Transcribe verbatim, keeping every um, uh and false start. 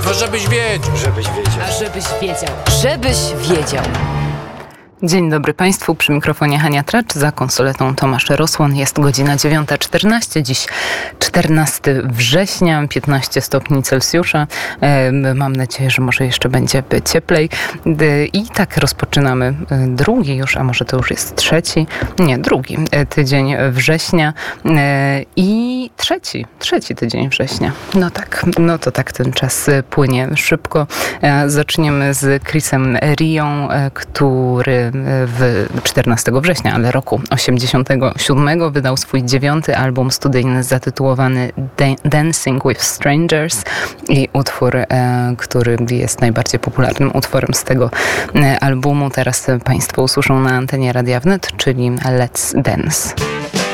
żebyś wiedział. Żebyś wiedział. A żebyś wiedział. Żebyś wiedział. Dzień dobry Państwu, przy mikrofonie Hania Tracz, za konsoletą Tomasz Rosłon. Jest godzina dziewiąta czternaście, dziś czternastego września, piętnaście stopni Celsjusza. Mam nadzieję, że może jeszcze będzie cieplej. I tak rozpoczynamy drugi już, a może to już jest trzeci, nie, drugi tydzień września i trzeci, trzeci tydzień września. No tak, no to tak ten czas płynie szybko. Zaczniemy z Chrisem Rią, który w czternastego września, ale roku osiemdziesiątego siódmego wydał swój dziewiąty album studyjny zatytułowany Dancing with Strangers i utwór, który jest najbardziej popularnym utworem z tego albumu, teraz Państwo usłyszą na antenie Radia Wnet, czyli Let's Dance.